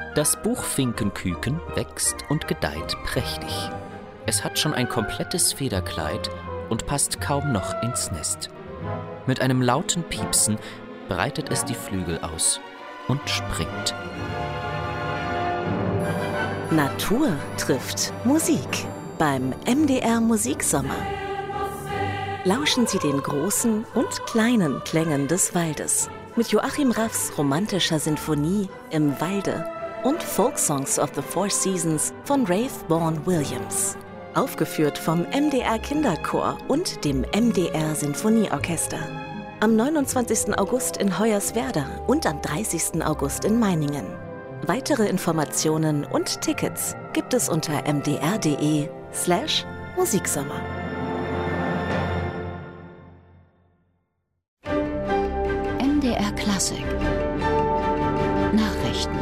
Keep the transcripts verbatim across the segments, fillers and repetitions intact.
Das Buchfinkenküken wächst und gedeiht prächtig. Es hat schon ein komplettes Federkleid und passt kaum noch ins Nest. Mit einem lauten Piepsen breitet es die Flügel aus und springt. Natur trifft Musik beim M D R Musiksommer. Lauschen Sie den großen und kleinen Klängen des Waldes mit Joachim Raffs romantischer Sinfonie Im Walde und Folksongs of the Four Seasons von Rafe Vaughan Williams. Aufgeführt vom M D R Kinderchor und dem M D R Sinfonieorchester. Am neunundzwanzigsten August in Hoyerswerda und am dreißigsten August in Meiningen. Weitere Informationen und Tickets gibt es unter mdr.de slash Musiksommer. M D R Klassik Nachrichten.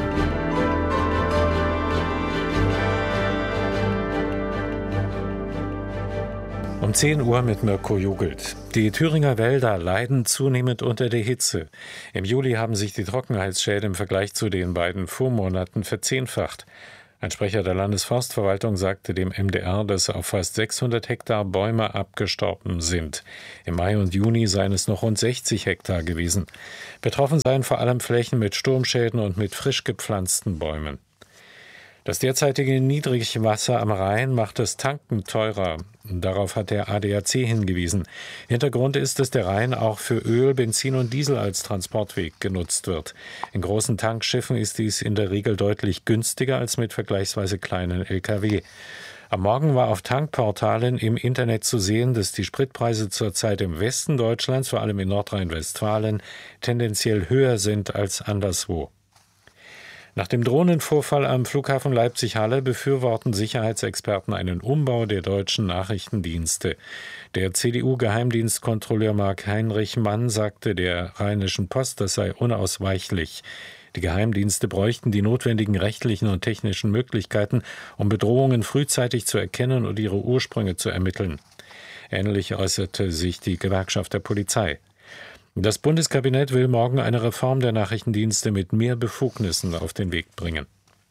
Um zehn Uhr mit Mirko Jugelt. Die Thüringer Wälder leiden zunehmend unter der Hitze. Im Juli haben sich die Trockenheitsschäden im Vergleich zu den beiden Vormonaten verzehnfacht. Ein Sprecher der Landesforstverwaltung sagte dem M D R, dass auf fast sechshundert Hektar Bäume abgestorben sind. Im Mai und Juni seien es noch rund sechzig Hektar gewesen. Betroffen seien vor allem Flächen mit Sturmschäden und mit frisch gepflanzten Bäumen. Das derzeitige Niedrigwasser am Rhein macht das Tanken teurer. Darauf hat der A D A C hingewiesen. Hintergrund ist, dass der Rhein auch für Öl, Benzin und Diesel als Transportweg genutzt wird. In großen Tankschiffen ist dies in der Regel deutlich günstiger als mit vergleichsweise kleinen L K W. Am Morgen war auf Tankportalen im Internet zu sehen, dass die Spritpreise zurzeit im Westen Deutschlands, vor allem in Nordrhein-Westfalen, tendenziell höher sind als anderswo. Nach dem Drohnenvorfall am Flughafen Leipzig-Halle befürworten Sicherheitsexperten einen Umbau der deutschen Nachrichtendienste. Der C D U-Geheimdienstkontrolleur Marc-Heinrich Mann sagte der Rheinischen Post, das sei unausweichlich. Die Geheimdienste bräuchten die notwendigen rechtlichen und technischen Möglichkeiten, um Bedrohungen frühzeitig zu erkennen und ihre Ursprünge zu ermitteln. Ähnlich äußerte sich die Gewerkschaft der Polizei. Das Bundeskabinett will morgen eine Reform der Nachrichtendienste mit mehr Befugnissen auf den Weg bringen.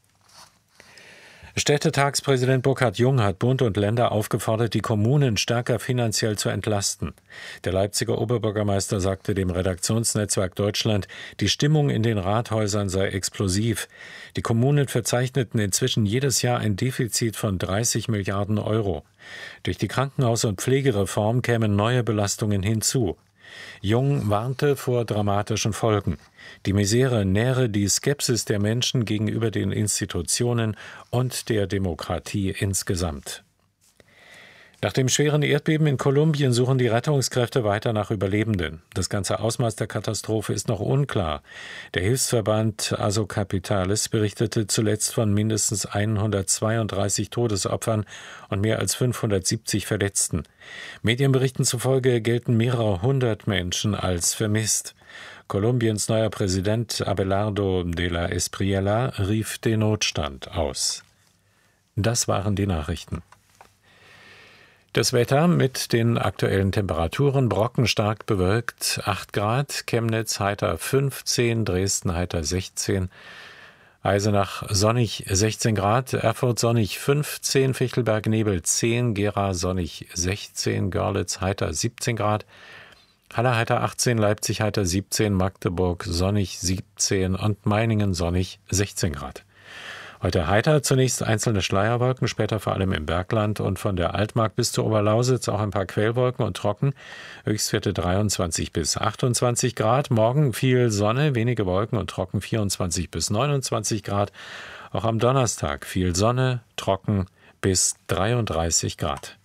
Städtetagspräsident Burkhard Jung hat Bund und Länder aufgefordert, die Kommunen stärker finanziell zu entlasten. Der Leipziger Oberbürgermeister sagte dem Redaktionsnetzwerk Deutschland, die Stimmung in den Rathäusern sei explosiv. Die Kommunen verzeichneten inzwischen jedes Jahr ein Defizit von dreißig Milliarden Euro. Durch die Krankenhaus- und Pflegereform kämen neue Belastungen hinzu. Jung warnte vor dramatischen Folgen. Die Misere nähre die Skepsis der Menschen gegenüber den Institutionen und der Demokratie insgesamt. Nach dem schweren Erdbeben in Kolumbien suchen die Rettungskräfte weiter nach Überlebenden. Das ganze Ausmaß der Katastrophe ist noch unklar. Der Hilfsverband Asocapitalis berichtete zuletzt von mindestens hundertzweiunddreißig Todesopfern und mehr als fünfhundertsiebzig Verletzten. Medienberichten zufolge gelten mehrere hundert Menschen als vermisst. Kolumbiens neuer Präsident Abelardo de la Espriella rief den Notstand aus. Das waren die Nachrichten. Das Wetter mit den aktuellen Temperaturen: Brocken stark bewölkt acht Grad, Chemnitz heiter fünfzehn, Dresden heiter sechzehn, Eisenach sonnig sechzehn Grad, Erfurt sonnig fünfzehn, Fichtelberg Nebel zehn, Gera sonnig sechzehn, Görlitz heiter siebzehn Grad, Halle heiter achtzehn, Leipzig heiter siebzehn, Magdeburg sonnig siebzehn und Meiningen sonnig sechzehn Grad. Heute heiter, zunächst einzelne Schleierwolken, später vor allem im Bergland und von der Altmark bis zur Oberlausitz auch ein paar Quellwolken und trocken. Höchstwerte dreiundzwanzig bis achtundzwanzig Grad. Morgen viel Sonne, wenige Wolken und trocken, vierundzwanzig bis neunundzwanzig Grad. Auch am Donnerstag viel Sonne, trocken bis dreiunddreißig Grad.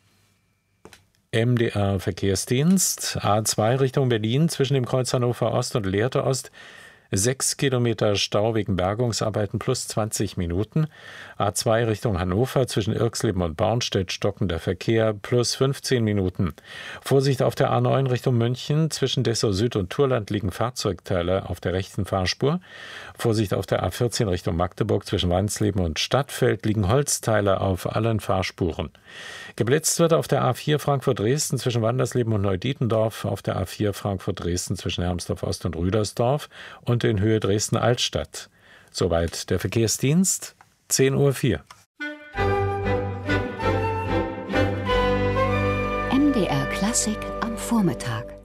M D R Verkehrsdienst, A zwei Richtung Berlin zwischen dem Kreuz Hannover Ost und Lehrte Ost. Sechs Kilometer Stau wegen Bergungsarbeiten plus zwanzig Minuten. A zwei Richtung Hannover zwischen Irxleben und Bornstedt stockender Verkehr plus fünfzehn Minuten. Vorsicht auf der A neun Richtung München. Zwischen Dessau Süd und Turland liegen Fahrzeugteile auf der rechten Fahrspur. Vorsicht auf der A vierzehn Richtung Magdeburg. Zwischen Wansleben und Stadtfeld liegen Holzteile auf allen Fahrspuren. Geblitzt wird auf der A vier Frankfurt-Dresden zwischen Wandersleben und Neudietendorf, auf der A vier Frankfurt-Dresden zwischen Hermsdorf Ost und Rüdersdorf und in Höhe Dresden-Altstadt. Soweit der Verkehrsdienst, zehn Uhr vier. M D R Klassik am Vormittag.